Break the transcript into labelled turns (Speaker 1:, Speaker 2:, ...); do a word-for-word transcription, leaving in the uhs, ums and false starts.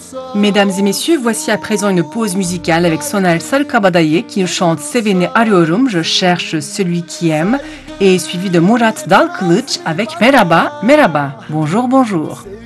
Speaker 1: Mesdames et messieurs, voici à présent une pause musicale avec Soner Sarıkabadayı qui chante Seveni arıyorum, je cherche celui qui aime, et suivi de Murat Dalkılıç avec Merhaba, Merhaba, bonjour, bonjour.